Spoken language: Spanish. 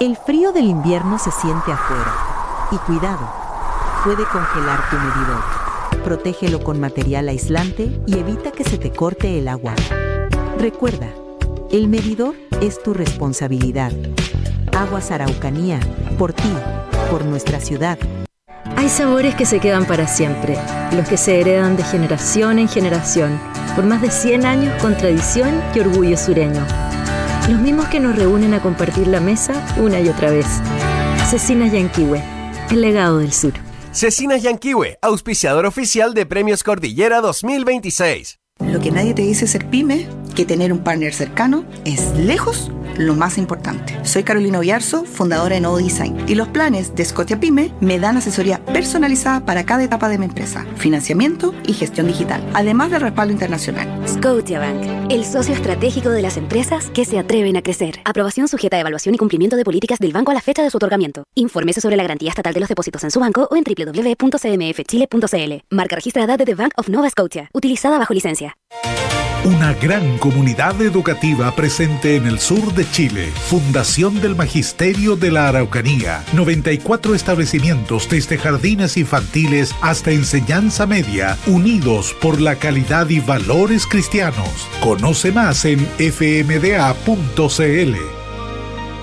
El frío del invierno se siente afuera. Y cuidado, puede congelar tu medidor. Protégelo con material aislante y evita que se te corte el agua. Recuerda, el medidor es tu responsabilidad. Aguas Araucanía, por ti, por nuestra ciudad. Hay sabores que se quedan para siempre, los que se heredan de generación en generación, por más de 100 años con tradición y orgullo sureño. Los mismos que nos reúnen a compartir la mesa una y otra vez. Cecinas Yanquihue, el legado del sur. Cecinas Yanquihue, auspiciador oficial de Premios Cordillera 2026. Lo que nadie te dice ser pyme, que tener un partner cercano es lejos lo más importante. Soy Carolina Oyarzo, fundadora de Nodo Design, y los planes de Scotia Pyme me dan asesoría personalizada para cada etapa de mi empresa, financiamiento y gestión digital, además del respaldo internacional. Scotiabank, el socio estratégico de las empresas que se atreven a crecer. Aprobación sujeta a evaluación y cumplimiento de políticas del banco a la fecha de su otorgamiento. Infórmese sobre la garantía estatal de los depósitos en su banco o en www.cmfchile.cl. Marca registrada de The Bank of Nova Scotia, utilizada bajo licencia. Una gran comunidad educativa presente en el sur de Chile. Fundación del Magisterio de la Araucanía. 94 establecimientos desde jardines infantiles hasta enseñanza media, unidos por la calidad y valores cristianos. Conoce más en fmda.cl.